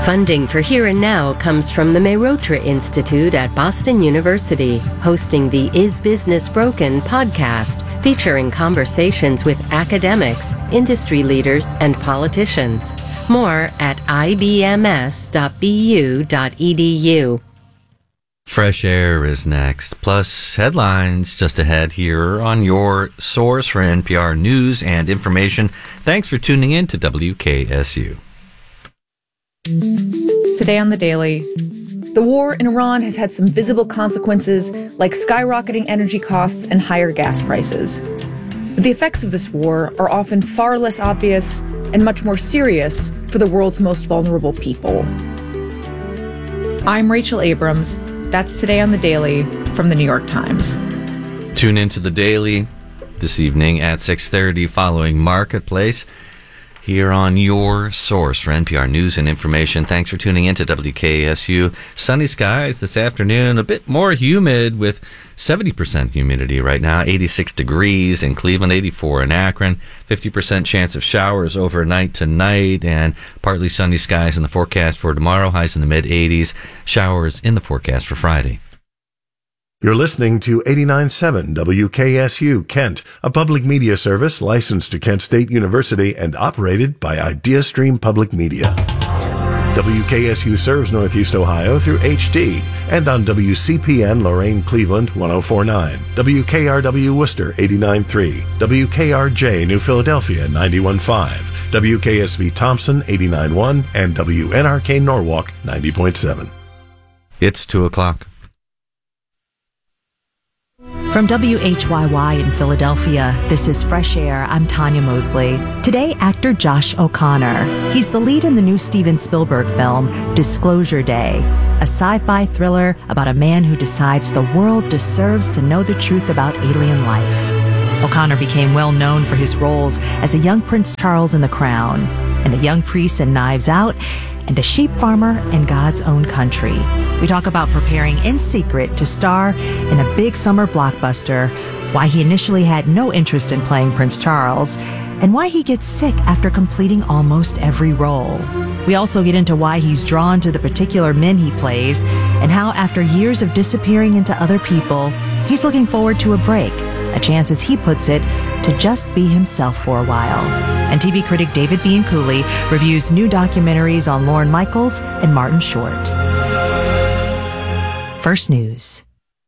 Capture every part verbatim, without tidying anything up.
Funding for Here and Now comes from the Mehrotra Institute at Boston University, hosting the Is Business Broken podcast, featuring conversations with academics, industry leaders, and politicians. More at I B M S dot B U dot E D U. Fresh Air is next, plus headlines just ahead here on your source for N P R news and information. Thanks for tuning in to W K S U. Today on The Daily, the war in Iran has had some visible consequences like skyrocketing energy costs and higher gas prices. But the effects of this war are often far less obvious and much more serious for the world's most vulnerable people. I'm Rachel Abrams. That's Today on The Daily from The New York Times. Tune into The Daily this evening at six thirty following Marketplace here on your source for N P R news and information. Thanks for tuning in to W K S U. Sunny skies this afternoon, a bit more humid with seventy percent humidity right now, eighty-six degrees in Cleveland, eighty-four in Akron, fifty percent chance of showers overnight tonight, and partly sunny skies in the forecast for tomorrow, highs in the mid-eighties, showers in the forecast for Friday. You're listening to eighty-nine point seven W K S U Kent, a public media service licensed to Kent State University and operated by IdeaStream Public Media. W K S U serves Northeast Ohio through H D and on W C P N Lorain Cleveland one oh four point nine, W K R W Worcester eighty-nine point three, W K R J New Philadelphia ninety-one point five, W K S V Thompson eighty-nine point one, and W N R K Norwalk ninety point seven. It's two o'clock. From W H Y Y in Philadelphia, this is Fresh Air. I'm Tanya Mosley. Today, actor Josh O'Connor. He's the lead in the new Steven Spielberg film, Disclosure Day, a sci-fi thriller about a man who decides the world deserves to know the truth about alien life. O'Connor became well known for his roles as a young Prince Charles in The Crown, and a young priest in Knives Out, and a sheep farmer in God's Own Country. We talk about preparing in secret to star in a big summer blockbuster, why he initially had no interest in playing Prince Charles, and why he gets sick after completing almost every role. We also get into why he's drawn to the particular men he plays, and how after years of disappearing into other people, he's looking forward to a break, a chance, as he puts it, to just be himself for a while. And T V critic David Bianculli reviews new documentaries on Lorne Michaels and Martin Short. First News.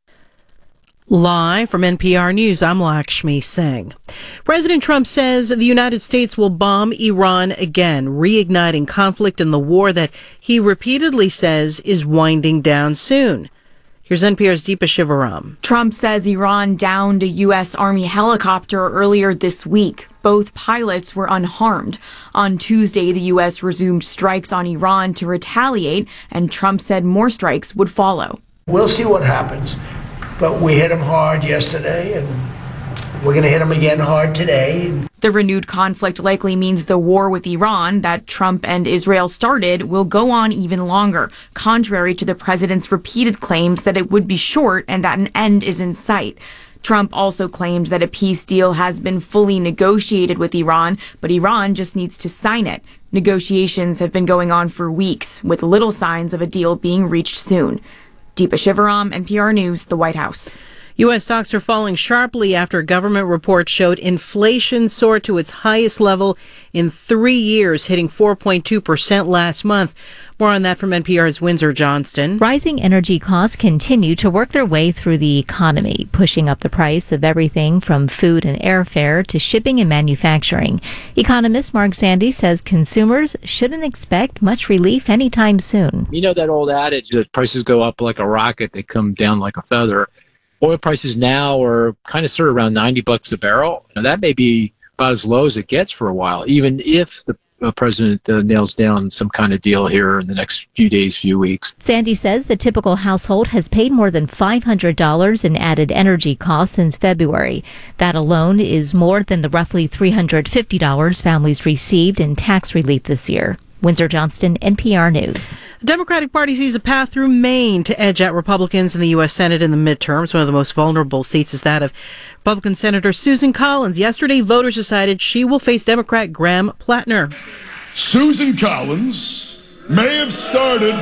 Live from N P R News, I'm Lakshmi Singh. President Trump says the United States will bomb Iran again, reigniting conflict in the war that he repeatedly says is winding down soon. Here's N P R's Deepa Shivaram. Trump says Iran downed a U S. Army helicopter earlier this week. Both pilots were unharmed. On Tuesday, the U S resumed strikes on Iran to retaliate, and Trump said more strikes would follow. We'll see what happens, but we hit them hard yesterday, and we're going to hit them again hard today. The renewed conflict likely means the war with Iran that Trump and Israel started will go on even longer, contrary to the president's repeated claims that it would be short and that an end is in sight. Trump also claimed that a peace deal has been fully negotiated with Iran, but Iran just needs to sign it. Negotiations have been going on for weeks, with little signs of a deal being reached soon. Deepa Shivaram, N P R News, the White House. U S stocks are falling sharply after a government report showed inflation soared to its highest level in three years, hitting four point two percent last month. More on that from N P R's Windsor Johnston. Rising energy costs continue to work their way through the economy, pushing up the price of everything from food and airfare to shipping and manufacturing. Economist Mark Sandy says consumers shouldn't expect much relief anytime soon. You know that old adage that prices go up like a rocket, they come down like a feather. Oil prices now are kind of sort of around ninety bucks a barrel. Now, that may be about as low as it gets for a while, even if the uh, president uh, nails down some kind of deal here in the next few days, few weeks. Sandy says the typical household has paid more than five hundred dollars in added energy costs since February. That alone is more than the roughly three hundred fifty dollars families received in tax relief this year. Windsor Johnston, N P R News. The Democratic Party sees a path through Maine to edge out Republicans in the U S. Senate in the midterms. One of the most vulnerable seats is that of Republican Senator Susan Collins. Yesterday, voters decided she will face Democrat Graham Plattner. Susan Collins may have started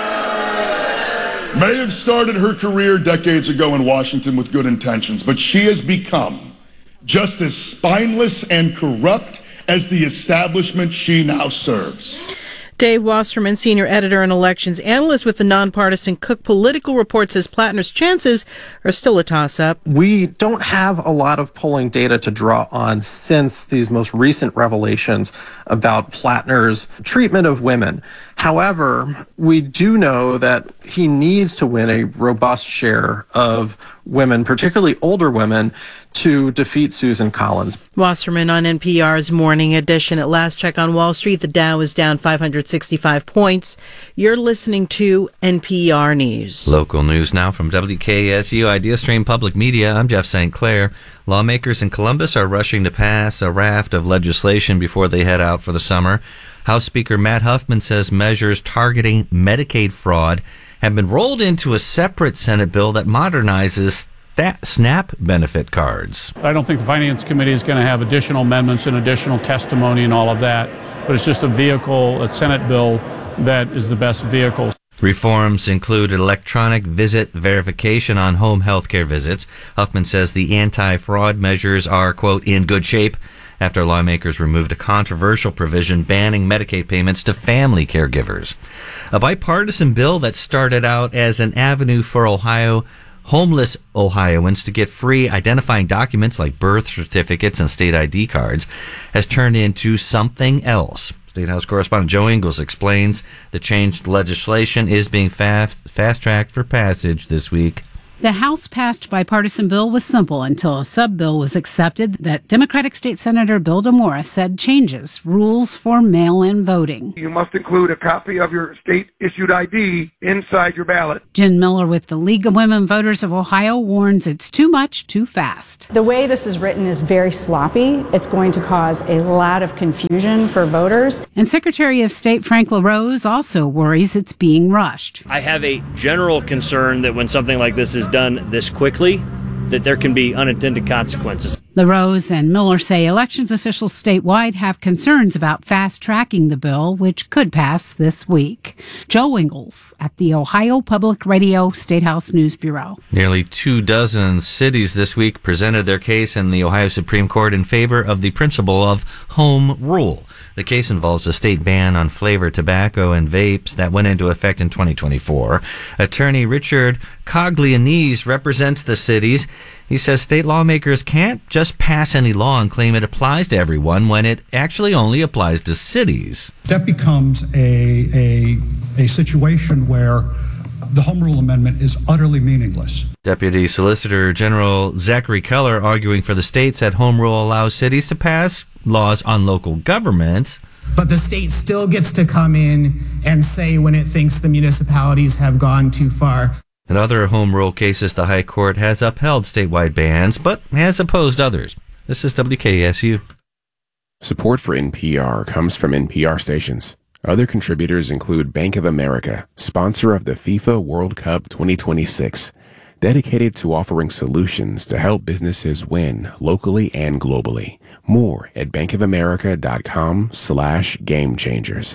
may have started her career decades ago in Washington with good intentions, but she has become just as spineless and corrupt as the establishment she now serves. Dave Wasserman, senior editor and elections analyst with the nonpartisan Cook Political Report, says Plattner's chances are still a toss-up. We don't have a lot of polling data to draw on since these most recent revelations about Plattner's treatment of women. However, we do know that he needs to win a robust share of women, particularly older women, to defeat Susan Collins. Wasserman on N P R's Morning Edition. At last check on Wall Street, the Dow is down five hundred sixty-five points. You're listening to N P R News. Local news now from W K S U IdeaStream Public Media. I'm Jeff Saint Clair. Lawmakers in Columbus are rushing to pass a raft of legislation before they head out for the summer. House Speaker Matt Huffman says measures targeting Medicaid fraud have been rolled into a separate Senate bill that modernizes SNAP benefit cards. I don't think the Finance Committee is going to have additional amendments and additional testimony and all of that, but it's just a vehicle, a Senate bill, that is the best vehicle. Reforms include electronic visit verification on home health care visits. Huffman says the anti-fraud measures are, quote, in good shape after lawmakers removed a controversial provision banning Medicaid payments to family caregivers. A bipartisan bill that started out as an avenue for Ohio homeless Ohioans to get free identifying documents like birth certificates and state I D cards has turned into something else. State House correspondent Joe Ingles explains the changed legislation is being fast, fast-tracked for passage this week. The House passed bipartisan bill was simple until a sub-bill was accepted that Democratic State Senator Bill DeMora said changes rules for mail-in voting. You must include a copy of your state-issued I D inside your ballot. Jen Miller with the League of Women Voters of Ohio warns it's too much, too fast. The way this is written is very sloppy. It's going to cause a lot of confusion for voters. And Secretary of State Frank LaRose also worries it's being rushed. I have a general concern that when something like this is done this quickly, that there can be unintended consequences. LaRose and Miller say elections officials statewide have concerns about fast-tracking the bill, which could pass this week. Joe Ingles at the Ohio Public Radio State House News Bureau. Nearly two dozen cities this week presented their case in the Ohio Supreme Court in favor of the principle of home rule. The case involves a state ban on flavored tobacco and vapes that went into effect in twenty twenty-four. Attorney Richard Coglianese represents the cities. He says state lawmakers can't just pass any law and claim it applies to everyone when it actually only applies to cities. That becomes a, a, a situation where the Home Rule Amendment is utterly meaningless. Deputy Solicitor General Zachary Keller arguing for the states that Home Rule allows cities to pass laws on local government. But the state still gets to come in and say when it thinks the municipalities have gone too far. In other Home Rule cases, the High Court has upheld statewide bans, but has opposed others. This is W K S U. Support for N P R comes from N P R stations. Other contributors include Bank of America, sponsor of the FIFA World Cup twenty twenty-six, dedicated to offering solutions to help businesses win locally and globally. More at bankofamerica.com slash game changers.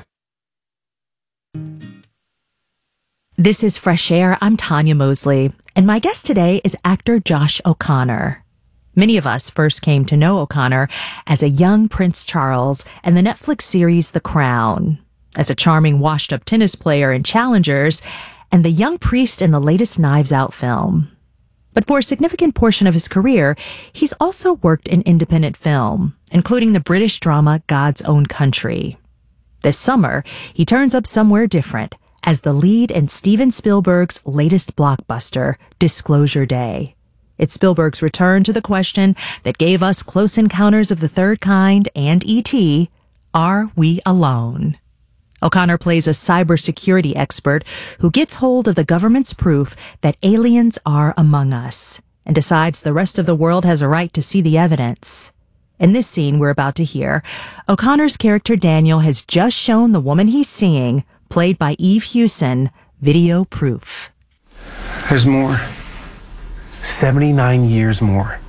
This is Fresh Air. I'm Tanya Mosley, and my guest today is actor Josh O'Connor. Many of us first came to know O'Connor as a young Prince Charles and the Netflix series The Crown, as a charming washed-up tennis player in Challengers, and the young priest in the latest Knives Out film. But for a significant portion of his career, he's also worked in independent film, including the British drama God's Own Country. This summer, he turns up somewhere different as the lead in Steven Spielberg's latest blockbuster, Disclosure Day. It's Spielberg's return to the question that gave us Close Encounters of the Third Kind and E T, are we alone? O'Connor plays a cybersecurity expert who gets hold of the government's proof that aliens are among us and decides the rest of the world has a right to see the evidence. In this scene we're about to hear, O'Connor's character Daniel has just shown the woman he's seeing, played by Eve Hewson, video proof. There's more. seventy-nine years more.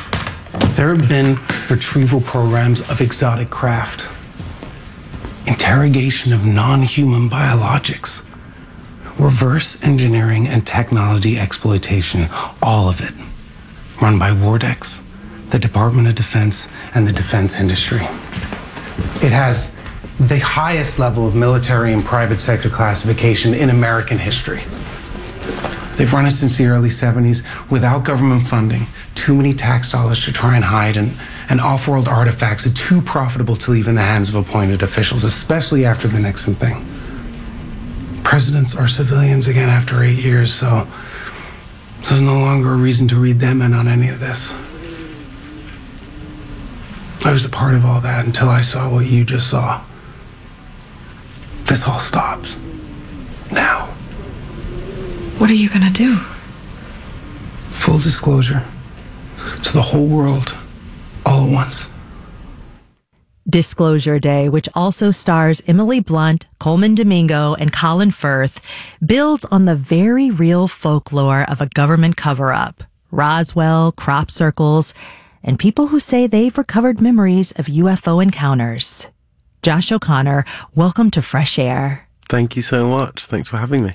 There have been retrieval programs of exotic craft, interrogation interrogation of non-human biologics, reverse engineering and technology exploitation, all of it, run by Wardex, the Department of Defense, and the defense industry. It has the highest level of military and private sector classification in American history. They've run it since the early seventies without government funding, too many tax dollars to try and hide, and, and off-world artifacts are too profitable to leave in the hands of appointed officials, especially after the Nixon thing. Presidents are civilians again after eight years, so there's no longer a reason to read them in on any of this. I was a part of all that until I saw what you just saw. This all stops. Now. What are you gonna do? Full disclosure. To the whole world. All at once. Disclosure Day, which also stars Emily Blunt, Coleman Domingo, and Colin Firth, builds on the very real folklore of a government cover-up. Roswell, crop circles, and people who say they've recovered memories of U F O encounters. Josh O'Connor, welcome to Fresh Air. Thank you so much. Thanks for having me.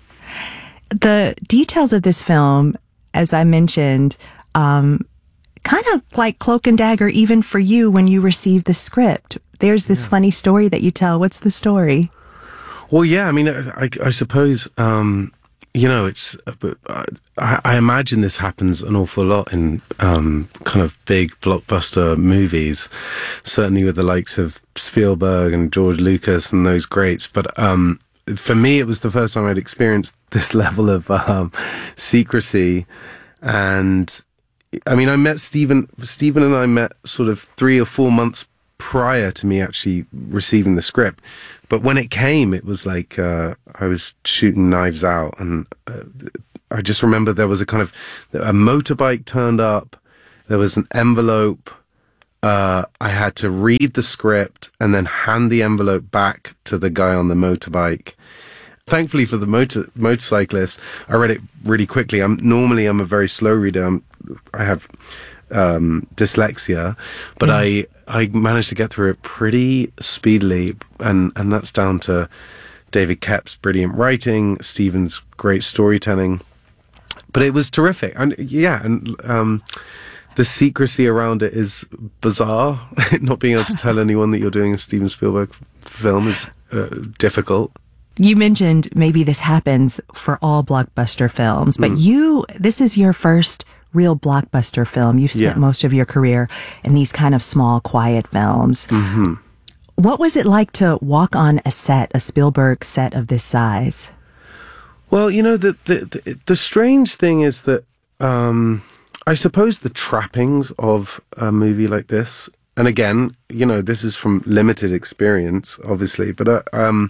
The details of this film, as I mentioned, um, kind of like cloak and dagger even for you when you received the script. There's this yeah. funny story that you tell. What's the story? Well, yeah, I mean, I, I suppose, um, you know, it's, I, I imagine this happens an awful lot in um, kind of big blockbuster movies, certainly with the likes of Spielberg and George Lucas and those greats. But um, for me, it was the first time I'd experienced this level of um, secrecy. And I mean, I met Stephen, Stephen and I met sort of three or four months prior to me actually receiving the script. But when it came, it was like uh, I was shooting Knives Out. And uh, I just remember there was a kind of, a motorbike turned up, there was an envelope, uh, I had to read the script and then hand the envelope back to the guy on the motorbike. Thankfully for the motor motorcyclist, I read it really quickly. I'm normally I'm a very slow reader. I'm, I have um, dyslexia, but yes. I I managed to get through it pretty speedily, and and that's down to David Koepp's brilliant writing, Stephen's great storytelling. But it was terrific, and yeah, and um, the secrecy around it is bizarre. Not being able to tell anyone that you're doing a Steven Spielberg film is uh, difficult. You mentioned maybe this happens for all blockbuster films, but mm. you, this is your first real blockbuster film. You've spent yeah. most of your career in these kind of small, quiet films. Mm-hmm. What was it like to walk on a set, a Spielberg set of this size? Well, you know, the the, the, the strange thing is that um, I suppose the trappings of a movie like this, and again, you know, this is from limited experience, obviously, but uh, um,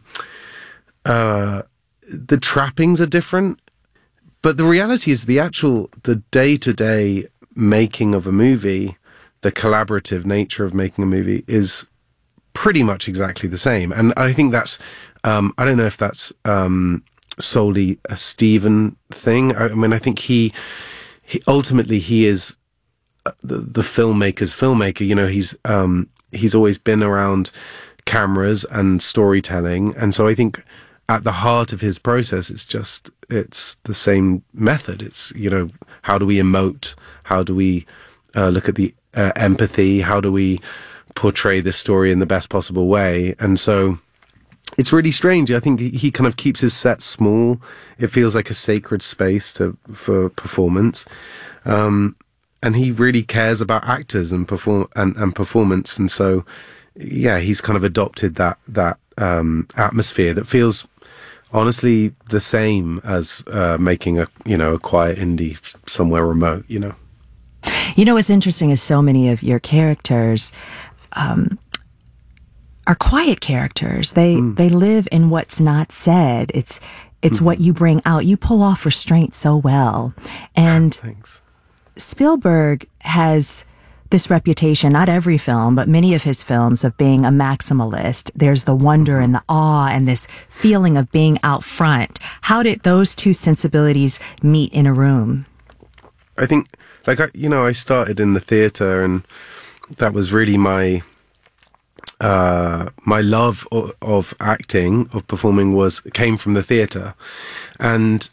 uh, the trappings are different. But the reality is the actual, the day-to-day making of a movie, the collaborative nature of making a movie is pretty much exactly the same. And I think that's, um, I don't know if that's um, solely a Stephen thing. I, I mean, I think he, he ultimately he is the, the filmmaker's filmmaker. You know, he's um, he's always been around cameras and storytelling. And so I think at the heart of his process, it's just, it's the same method. It's, you know, how do we emote? How do we uh, look at the uh, empathy? How do we portray this story in the best possible way? And so it's really strange. I think he kind of keeps his set small. It feels like a sacred space to, for performance. Um, and he really cares about actors and perform and, and performance. And so, yeah, he's kind of adopted that, that um, atmosphere that feels honestly the same as uh, making a, you know, a quiet indie somewhere remote, you know. You know, what's interesting is so many of your characters um, are quiet characters. They mm. they live in what's not said. It's it's mm. what you bring out. You pull off restraint so well. And Thanks. Spielberg has this reputation, not every film, but many of his films, of being a maximalist. There's the wonder and the awe and this feeling of being out front. How did those two sensibilities meet in a room? I think, like, I, you know, I started in the theatre, and that was really my uh, my love of, of acting, of performing, was came from the theatre, and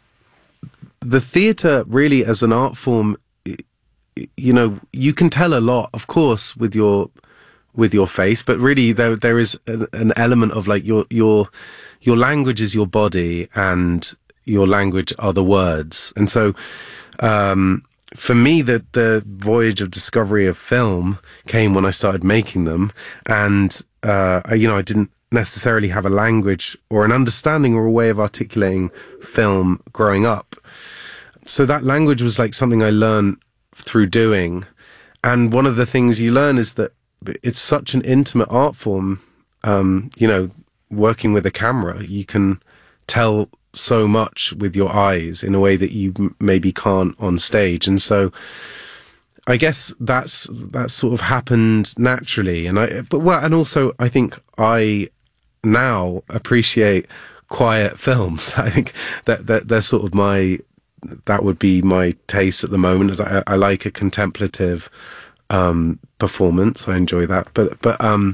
the theatre really as an art form, you know, you can tell a lot, of course, with your with your face, but really there there is an, an element of like your your your language is your body, and your language are the words. And so um for me, the the voyage of discovery of film came when I started making them, and uh I, you know I didn't necessarily have a language or an understanding or a way of articulating film growing up. So that language was like something I learned through doing. And one of the things you learn is that it's such an intimate art form. Um, you know, working with a camera, you can tell so much with your eyes in a way that you m- maybe can't on stage. And so I guess that's, that sort of happened naturally. And I, but well, and also I think I now appreciate quiet films. I think that, that they're sort of my, that would be my taste at the moment. Is I, I like a contemplative um, performance. I enjoy that. But but um,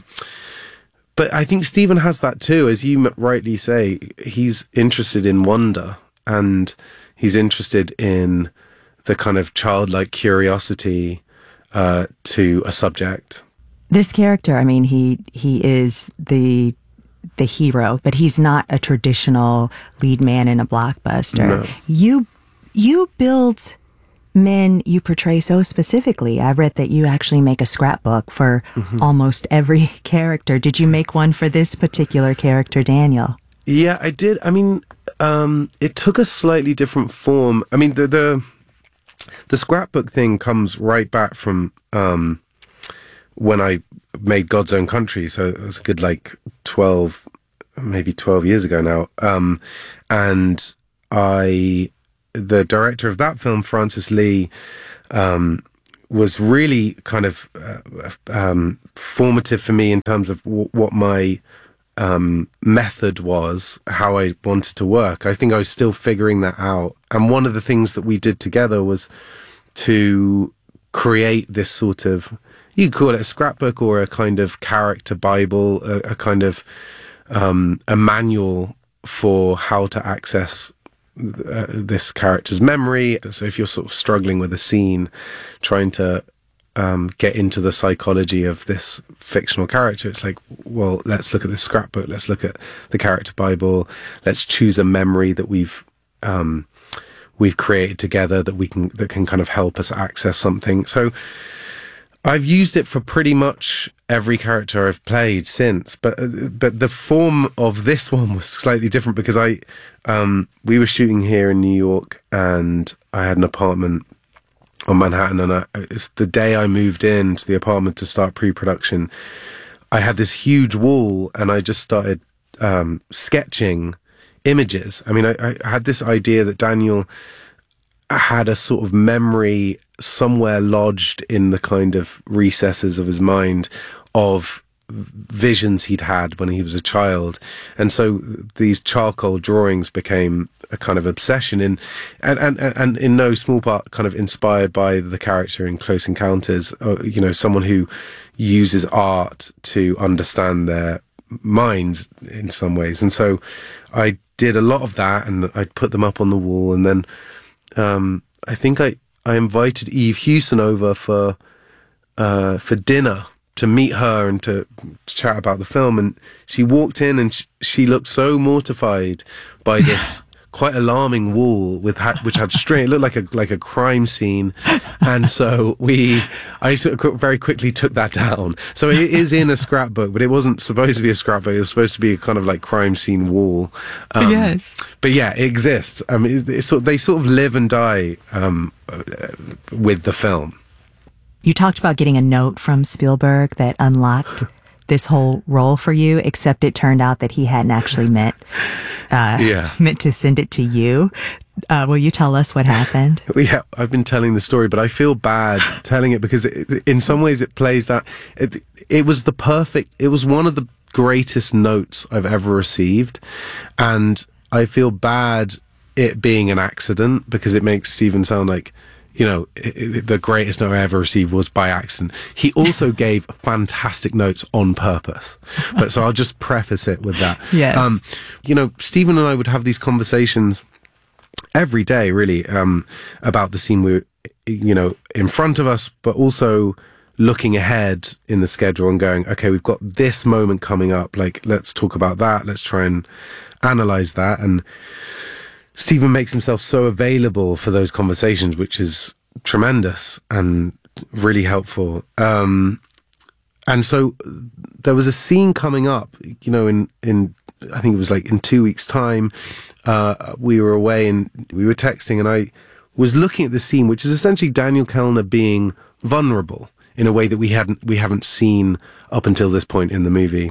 but I think Stephen has that too, as you rightly say. He's interested in wonder, and he's interested in the kind of childlike curiosity uh, to a subject. This character, I mean, he he is the the hero, but he's not a traditional lead man in a blockbuster. No. You. You build men you portray so specifically. I read that you actually make a scrapbook for mm-hmm. almost every character. Did you make one for this particular character, Daniel? Yeah, I did. I mean, um, it took a slightly different form. I mean, the the, the scrapbook thing comes right back from um, when I made God's Own Country. So it was a good like twelve, maybe twelve years ago now. Um, and I... the director of that film, Francis Lee, um, was really kind of uh, um, formative for me in terms of w- what my um, method was, how I wanted to work. I think I was still figuring that out. And one of the things that we did together was to create this sort of, you could call it a scrapbook or a kind of character Bible, a, a kind of um, a manual for how to access Uh, this character's memory. So if you're sort of struggling with a scene, trying to um, get into the psychology of this fictional character, it's like, well, let's look at this scrapbook, let's look at the character Bible, let's choose a memory that we've um, we've created together that we can that can kind of help us access something. So I've used it for pretty much every character I've played since, but uh, but the form of this one was slightly different because I um, we were shooting here in New York, and I had an apartment on Manhattan, and I, it's the day I moved into the apartment to start pre-production. I had this huge wall, and I just started um, sketching images. I mean, I, I had this idea that Daniel had a sort of memory somewhere lodged in the kind of recesses of his mind of visions he'd had when he was a child. And so these charcoal drawings became a kind of obsession in, and, and, and in no small part kind of inspired by the character in Close Encounters, uh, you know, someone who uses art to understand their minds in some ways. And so I did a lot of that, and I put them up on the wall, and then um, I think I, I invited Eve Hewson over for uh, for dinner to meet her and to chat about the film. And she walked in, and sh- she looked so mortified by this quite alarming wall with ha- which had string. It looked like a like a crime scene. And so we, I sort of very quickly took that down. So it is in a scrapbook, but it wasn't supposed to be a scrapbook. It was supposed to be a kind of like crime scene wall. Um, yes. But yeah, it exists. I mean, it, it's sort of, they sort of live and die um, uh, with the film. You talked about getting a note from Spielberg that unlocked this whole role for you, except it turned out that he hadn't actually meant uh, yeah. meant to send it to you. Uh, will you tell us what happened? Yeah, I've been telling the story, but I feel bad telling it because it, in some ways it plays that. It, it was the perfect, it was one of the greatest notes I've ever received. And I feel bad it being an accident because it makes Stephen sound like, you know, the greatest note I ever received was by accident. He also gave fantastic notes on purpose. But so I'll just preface it with that. Yes. Um, you know, Stephen and I would have these conversations every day, really, um, about the scene we were, you know, in front of us, but also looking ahead in the schedule and going, okay, we've got this moment coming up. Like, let's talk about that. Let's try and analyze that. And Stephen makes himself so available for those conversations, which is tremendous and really helpful. Um, and so there was a scene coming up, you know, in, in, I think it was like in two weeks' time, uh, we were away and we were texting, and I was looking at the scene, which is essentially Daniel Kellner being vulnerable in a way that we hadn't, we haven't seen up until this point in the movie.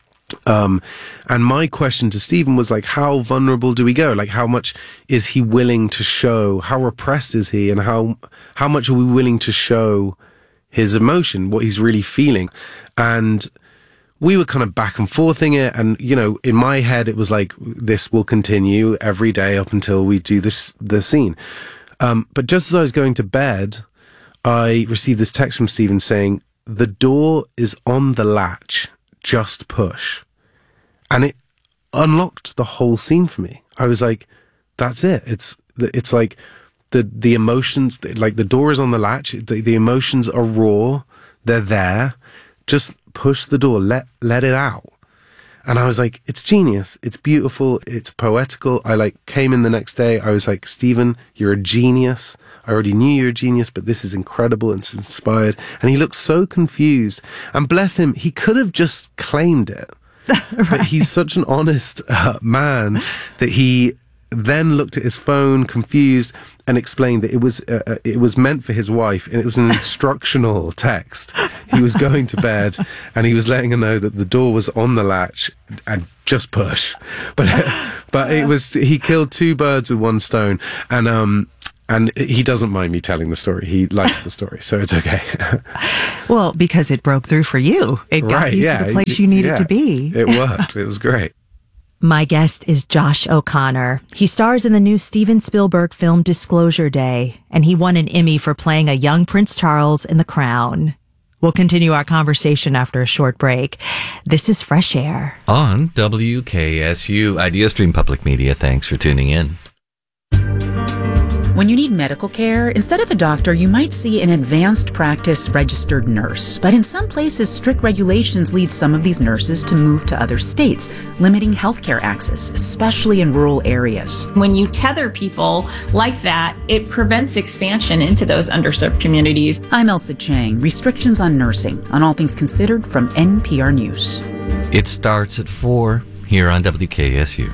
Um, and my question to Stephen was like, how vulnerable do we go? Like, how much is he willing to show? How repressed is he? And how, how much are we willing to show his emotion, what he's really feeling? And we were kind of back and forthing it. And, you know, in my head, it was like, this will continue every day up until we do this, the scene. Um, but just as I was going to bed, I received this text from Stephen saying, the door is on the latch. Just push. And it unlocked the whole scene for me. I was like, that's it. It's, it's like the, the emotions, like the door is on the latch. The, the emotions are raw. They're there. Just push the door. Let, let it out. And I was like, it's genius. It's beautiful. It's poetical. I like came in the next day. I was like, Stephen, you're a genius. I already knew you're a genius, but this is incredible and it's inspired. And he looked so confused. And bless him, he could have just claimed it. Right. But he's such an honest uh, man that he then looked at his phone, confused, and explained that it was uh, it was meant for his wife, and it was an instructional text. He was going to bed, and he was letting her know that the door was on the latch and just push. But but it was he killed two birds with one stone, and um. And he doesn't mind me telling the story. He likes the story, so it's okay. Well, because it broke through for you. It got right, you yeah, to the place you needed yeah, to be. It worked. It was great. My guest is Josh O'Connor. He stars in the new Steven Spielberg film Disclosure Day, and he won an Emmy for playing a young Prince Charles in The Crown. We'll continue our conversation after a short break. This is Fresh Air. On W K S U IdeaStream Public Media. Thanks for tuning in. When you need medical care, instead of a doctor, you might see an advanced practice registered nurse. But in some places, strict regulations lead some of these nurses to move to other states, limiting healthcare access, especially in rural areas. When you tether people like that, it prevents expansion into those underserved communities. I'm Elsa Chang, Restrictions on Nursing, on All Things Considered from N P R News. It starts at four here on W K S U.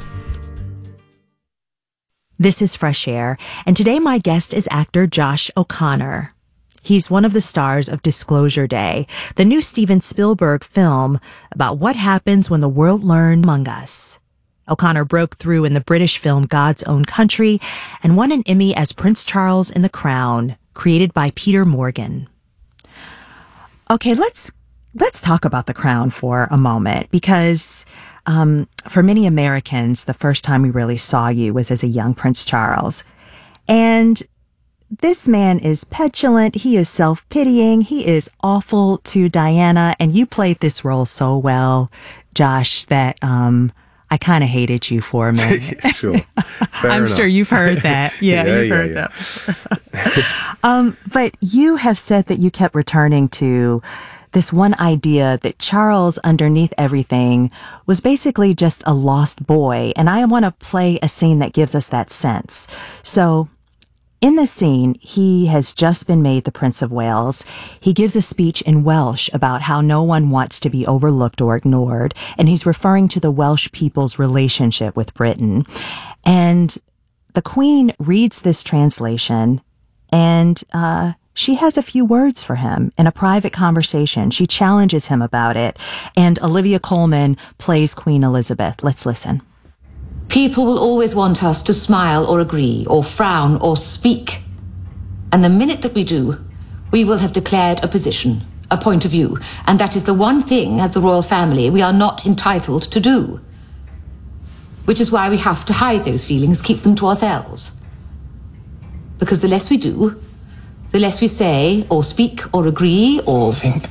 This is Fresh Air, and today my guest is actor Josh O'Connor. He's one of the stars of Disclosure Day, the new Steven Spielberg film about what happens when the world learns among us. O'Connor broke through in the British film God's Own Country and won an Emmy as Prince Charles in The Crown, created by Peter Morgan. Okay, let's let's talk about The Crown for a moment, because Um, for many Americans, the first time we really saw you was as a young Prince Charles. And this man is petulant. He is self-pitying. He is awful to Diana. And you played this role so well, Josh, that um, I kind of hated you for a minute. Sure. Fair I'm enough. sure you've heard that. Yeah, yeah you've yeah, heard yeah. that. um, but you have said that you kept returning to this one idea that Charles, underneath everything, was basically just a lost boy. And I want to play a scene that gives us that sense. So in the scene, he has just been made the Prince of Wales. He gives a speech in Welsh about how no one wants to be overlooked or ignored. And he's referring to the Welsh people's relationship with Britain. And the Queen reads this translation, and uh she has a few words for him in a private conversation. She challenges him about it. And Olivia Colman plays Queen Elizabeth. Let's listen. People will always want us to smile or agree or frown or speak. And the minute that we do, we will have declared a position, a point of view. And that is the one thing, as the royal family, we are not entitled to do. Which is why we have to hide those feelings, keep them to ourselves. Because the less we do, the less we say, or speak, or agree, or think,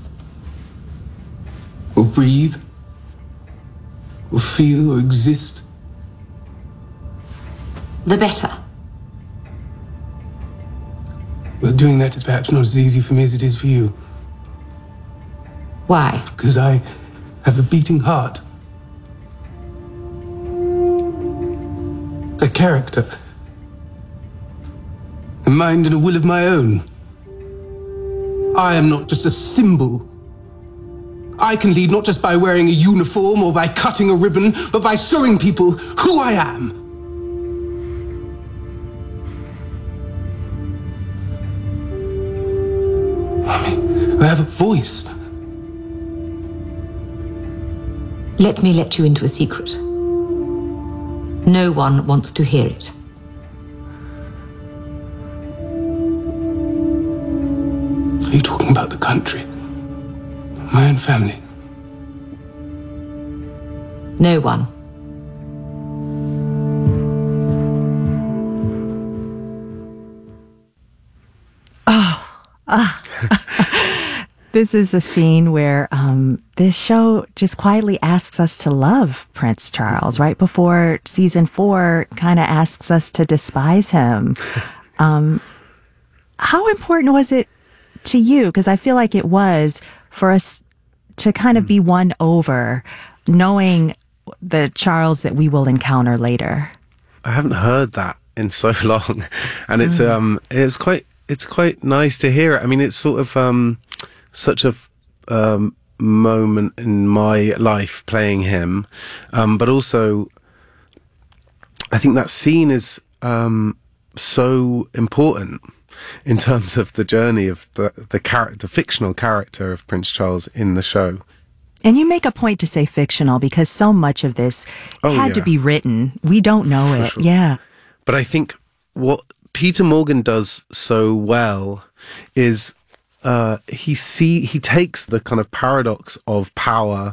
or breathe, or feel, or exist, the better. Well, doing that is perhaps not as easy for me as it is for you. Why? Because I have a beating heart. A character. A mind and a will of my own. I am not just a symbol. I can lead not just by wearing a uniform or by cutting a ribbon, but by showing people who I am. I mean, I have a voice. Let me let you into a secret. No one wants to hear it. Are you talking about the country? My own family? No one. Oh, ah. This is a scene where um, this show just quietly asks us to love Prince Charles right before season four kind of asks us to despise him. Um, how important was it to you? Because I feel like it was for us to kind of be won over, knowing the Charles that we will encounter later. I haven't heard that in so long, and it's mm. um it's quite it's quite nice to hear it. I mean, it's sort of um. such a um, moment in my life playing him, um, but also I think that scene is um, so important in terms of the journey of the the character, the fictional character of Prince Charles in the show. And you make a point to say fictional because so much of this oh, had yeah. to be written. We don't know For it. Sure. Yeah. But I think what Peter Morgan does so well is Uh, he see he takes the kind of paradox of power